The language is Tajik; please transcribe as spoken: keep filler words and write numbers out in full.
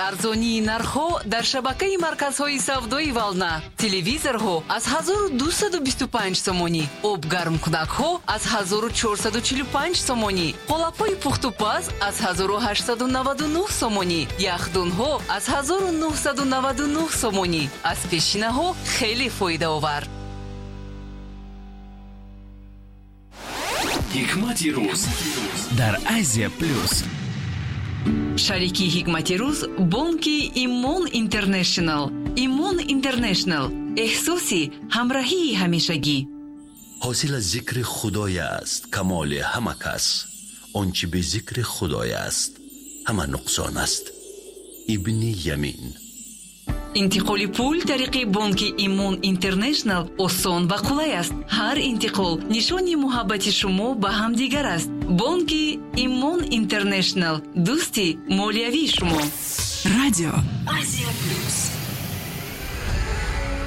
арзонии нархҳо дар шабакаи марказҳои савдои Вална. Телевизорҳо аз ҳазору дусаду бисту панҷ сомонӣ, обгармкунакҳо аз ҳазору чорсаду чилу панҷ сомонӣ, қолапҳои пухтупаз аз ҳазору ҳаштсаду наваду нӯҳ сомонӣ, яхдунҳо аз ҳазору нуҳсаду наваду нӯҳ сомонӣ. Аз пешинаҳо хеле фоидаовар. ҳикмати рӯз дар Азия плюс. шарики ҳикмати рӯз бонки Имон Интернешнл. Имон Интернешнл эҳсоси ҳамроҳии ҳамешагӣ. ҳосил аз зикри худой аст камоли ҳама кас. он чи бе зикри худой аст ҳама нуқсон аст. ибни Ямин. интиқоли пул тариқи бонки Имон Интернешнл осон ва қулай аст. ҳар интиқол нишони муҳаббати шумо ба ҳамдигар аст. бонки Имон Интернешнл дӯсти молиявии шумо. радио Азия плюс.